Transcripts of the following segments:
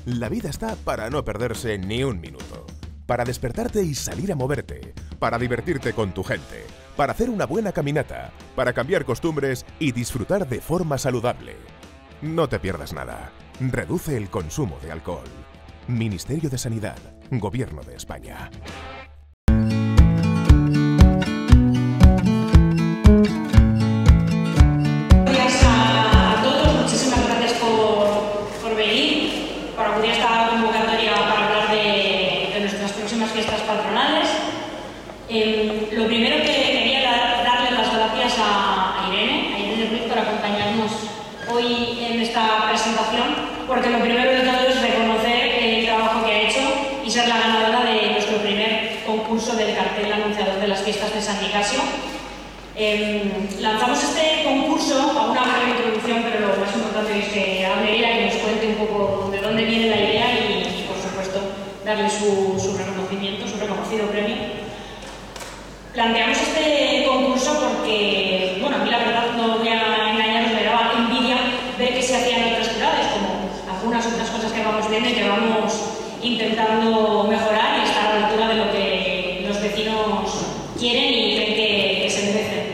La vida está para no perderse ni un minuto. Para despertarte y salir a moverte. Para divertirte con tu gente. Para hacer una buena caminata. Para cambiar costumbres y disfrutar de forma saludable. No te pierdas nada. Reduce el consumo de alcohol. Ministerio de Sanidad. Gobierno de España. Para acudir a esta convocatoria para hablar de nuestras próximas fiestas patronales. Lo primero que quería darle las gracias a Irene Ruiz por acompañarnos hoy en esta presentación, porque lo primero de todo es reconocer el trabajo que ha hecho y ser la ganadora de nuestro primer concurso del cartel anunciador de las fiestas de San Nicasio. Lanzamos este concurso a una breve introducción, pero lo más importante es que hable ella y nos cuente un poco de dónde viene la idea y por supuesto, darle su reconocimiento, su reconocido premio. Planteamos este concurso porque, bueno, a mí la verdad, no voy a engañaros, me daba envidia ver que se hacían en otras ciudades, como algunas otras cosas que vamos viendo y que vamos intentando mejorar y estar a la altura de lo que los vecinos quieren y ven que se merecen.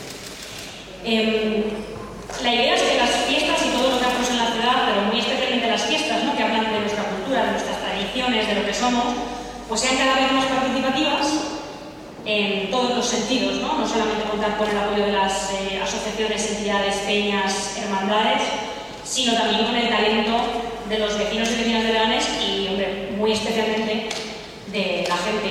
La idea es que las fiestas y todo lo que hacemos en la ciudad, pero muy especialmente las fiestas, ¿no?, que hablan de nuestra cultura, de nuestras tradiciones, de lo que somos, pues sean cada vez más participativas en todos los sentidos, ¿no? No solamente contar con el apoyo de las asociaciones, entidades, peñas, hermandades, sino también con el talento de los vecinos y vecinas de Leganés y, hombre, muy especialmente de la gente